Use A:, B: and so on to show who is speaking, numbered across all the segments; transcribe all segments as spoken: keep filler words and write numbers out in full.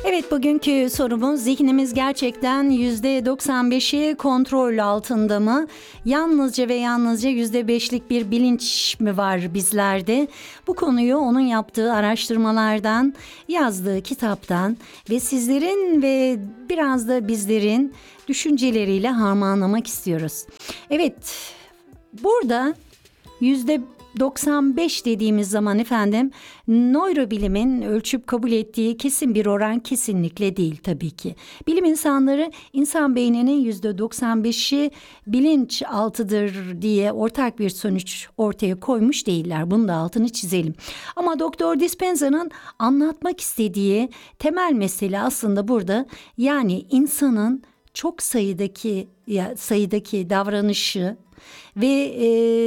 A: Evet, bugünkü sorumuz zihnimiz gerçekten yüzde doksan beşi kontrol altında mı? Yalnızca ve yalnızca yüzde beşlik bir bilinç mi var bizlerde? Bu konuyu onun yaptığı araştırmalardan, yazdığı kitaptan ve sizlerin ve biraz da bizlerin düşünceleriyle harmanlamak istiyoruz. Evet, burada yüzde doksan beş dediğimiz zaman efendim nörobilimin ölçüp kabul ettiği kesin bir oran kesinlikle değil tabii ki. Bilim insanları insan beyninin yüzde doksan beşi bilinçaltıdır diye ortak bir sonuç ortaya koymuş değiller. Bunun da altını çizelim. Ama Doktor Dispenza'nın anlatmak istediği temel mesele aslında burada, yani insanın çok sayıdaki ya sayıdaki davranışı ve e,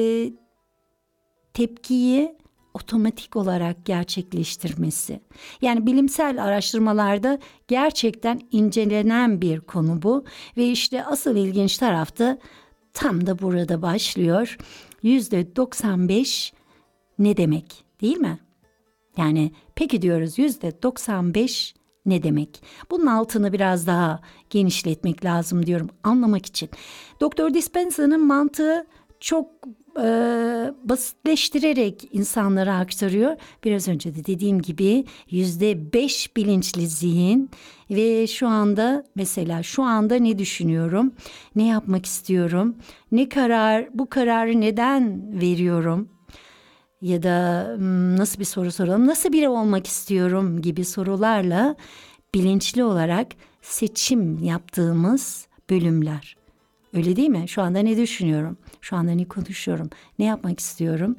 A: tepkiyi otomatik olarak gerçekleştirmesi. Yani bilimsel araştırmalarda gerçekten incelenen bir konu bu ve işte asıl ilginç taraf da tam da burada başlıyor. yüzde doksan beş ne demek, değil mi? Yani peki diyoruz, yüzde doksan beş ne demek? Bunun altını biraz daha genişletmek lazım diyorum anlamak için. Doktor Dispenza'nın mantığı çok e, basitleştirerek insanlara aktarıyor. Biraz önce de dediğim gibi yüzde beş bilinçli zihin ve şu anda mesela şu anda ne düşünüyorum, ne yapmak istiyorum, ne karar, bu kararı neden veriyorum ya da nasıl bir soru soralım, nasıl biri olmak istiyorum gibi sorularla bilinçli olarak seçim yaptığımız bölümler. Öyle değil mi? Şu anda ne düşünüyorum? Şu anda ne konuşuyorum? Ne yapmak istiyorum?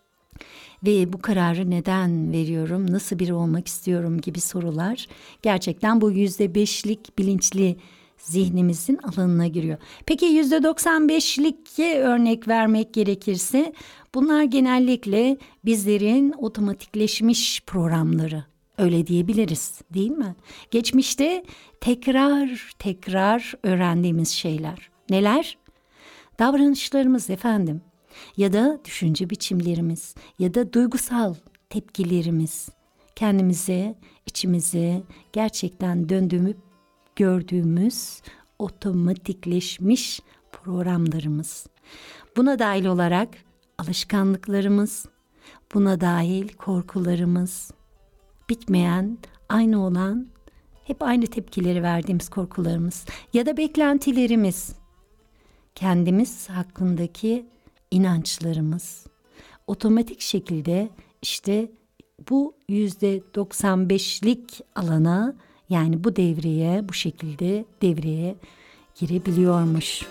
A: Ve bu kararı neden veriyorum? Nasıl biri olmak istiyorum gibi sorular gerçekten bu yüzde beşlik bilinçli zihnimizin alanına giriyor. Peki yüzde doksan beşlik örnek vermek gerekirse bunlar genellikle bizlerin otomatikleşmiş programları. Öyle diyebiliriz, değil mi? Geçmişte tekrar tekrar öğrendiğimiz şeyler. Neler? Davranışlarımız efendim, ya da düşünce biçimlerimiz, ya da duygusal tepkilerimiz, kendimize, içimize gerçekten döndüğümüz, gördüğümüz otomatikleşmiş programlarımız. Buna dahil olarak alışkanlıklarımız, buna dahil korkularımız, bitmeyen, aynı olan, hep aynı tepkileri verdiğimiz korkularımız ya da beklentilerimiz, kendimiz hakkındaki inançlarımız, otomatik şekilde işte bu yüzde doksan beşlik alana, yani bu devreye, bu şekilde devreye girebiliyormuş.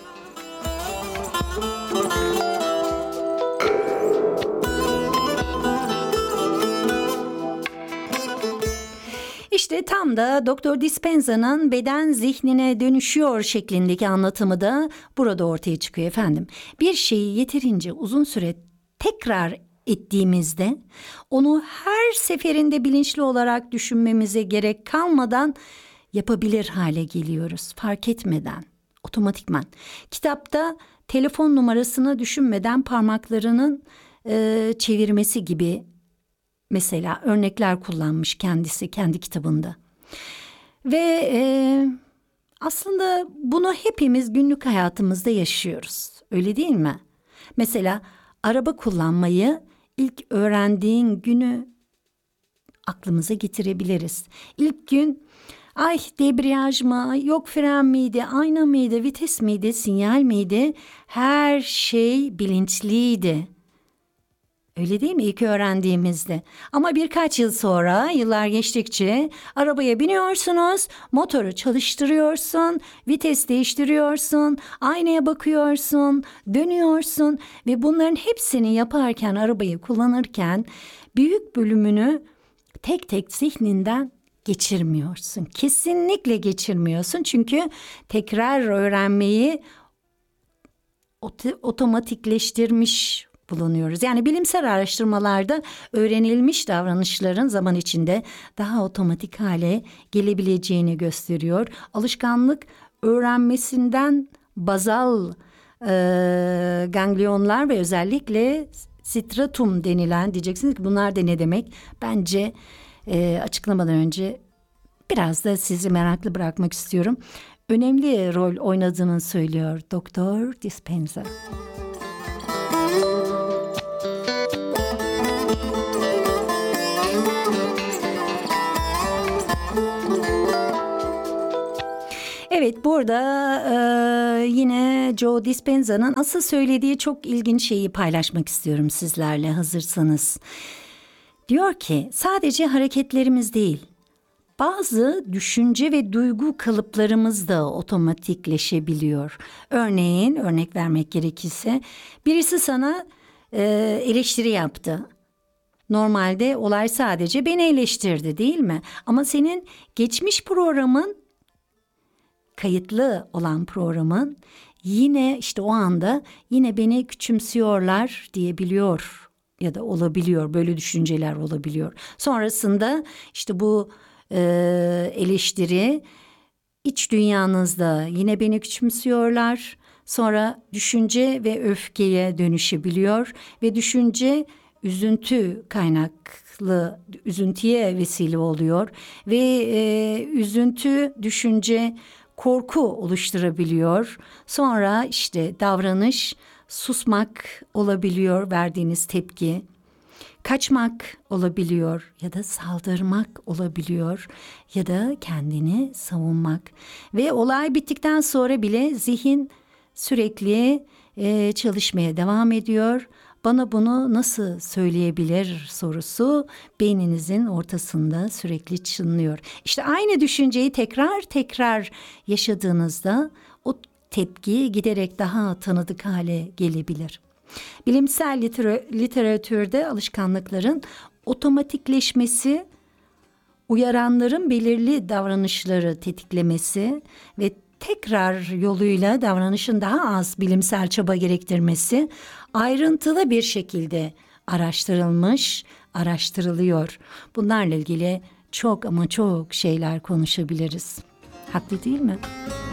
A: İşte tam da Doktor Dispenza'nın beden zihnine dönüşüyor şeklindeki anlatımı da burada ortaya çıkıyor efendim. Bir şeyi yeterince uzun süre tekrar ettiğimizde onu her seferinde bilinçli olarak düşünmemize gerek kalmadan yapabilir hale geliyoruz, fark etmeden, otomatikman. Kitapta telefon numarasını düşünmeden parmaklarının e, çevirmesi gibi mesela örnekler kullanmış kendisi kendi kitabında. Ve e, aslında bunu hepimiz günlük hayatımızda yaşıyoruz. Öyle değil mi? Mesela araba kullanmayı ilk öğrendiğin günü aklımıza getirebiliriz. İlk gün ay debriyaj mı, yok fren miydi, ayna mıydı, vites miydi, sinyal miydi? Her şey bilinçliydi. Öyle değil mi ilk öğrendiğimizde? Ama birkaç yıl sonra, yıllar geçtikçe arabaya biniyorsunuz, motoru çalıştırıyorsun, vites değiştiriyorsun, aynaya bakıyorsun, dönüyorsun ve bunların hepsini yaparken, arabayı kullanırken büyük bölümünü tek tek zihninden geçirmiyorsun. Kesinlikle geçirmiyorsun çünkü tekrar öğrenmeyi ot- otomatikleştirmiş bulunuyoruz. Yani bilimsel araştırmalarda öğrenilmiş davranışların zaman içinde daha otomatik hale gelebileceğini gösteriyor. Alışkanlık öğrenmesinden bazal e, ganglionlar ve özellikle stratum denilen, diyeceksiniz ki bunlar da ne demek? Bence e, açıklamadan önce Biraz da sizi meraklı bırakmak istiyorum. Önemli rol oynadığını söylüyor Doktor Dispenza. Evet, burada e, yine Joe Dispenza'nın asıl söylediği çok ilginç şeyi paylaşmak istiyorum sizlerle, hazırsanız. Diyor ki sadece hareketlerimiz değil, bazı düşünce ve duygu kalıplarımız da otomatikleşebiliyor. Örneğin, örnek vermek gerekirse, birisi sana e, eleştiri yaptı. Normalde olay sadece beni eleştirdi, değil mi? Ama senin geçmiş programın, kayıtlı olan programın yine işte o anda yine beni küçümsüyorlar diyebiliyor ya da olabiliyor, böyle düşünceler olabiliyor. Sonrasında işte bu e, eleştiri iç dünyanızda yine beni küçümsüyorlar. Sonra düşünce ve öfkeye dönüşebiliyor ve düşünce üzüntü kaynaklı üzüntüye vesile oluyor ve e, üzüntü düşünce korku oluşturabiliyor. Sonra işte davranış susmak olabiliyor, verdiğiniz tepki. Kaçmak olabiliyor ya da saldırmak olabiliyor ya da kendini savunmak. Ve olay bittikten sonra bile zihin sürekli e, çalışmaya devam ediyor. Bana bunu nasıl söyleyebilir sorusu beyninizin ortasında sürekli çınlıyor. İşte aynı düşünceyi tekrar tekrar yaşadığınızda o tepki giderek daha tanıdık hale gelebilir. Bilimsel liter- literatürde alışkanlıkların otomatikleşmesi, uyaranların belirli davranışları tetiklemesi ve tekrar yoluyla davranışın daha az bilimsel çaba gerektirmesi ayrıntılı bir şekilde araştırılmış, araştırılıyor. Bunlarla ilgili çok ama çok şeyler konuşabiliriz. Haklı değil mi?